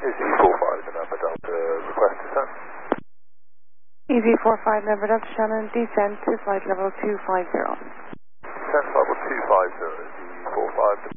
EZ45, the number Delta, request descent. EZ45, number Delta Shannon, descent to flight level 250. Descent level 250, EZ45,